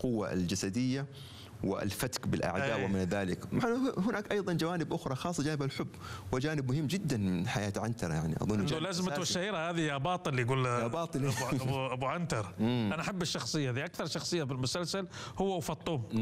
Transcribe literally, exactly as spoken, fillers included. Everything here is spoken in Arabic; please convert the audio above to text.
القوة الجسدية والفتك بالأعداء وما ذلك. هناك أيضا جوانب أخرى خاصة جانب الحب، وجانب مهم جدا من حياة عنترة يعني أظن لازمته الشهيرة هذه يا باطل، يقول يا باطل أبو, أبو, أبو عنتر. أنا أحب الشخصية هذه، أكثر شخصية بالمسلسل هو وفطوم.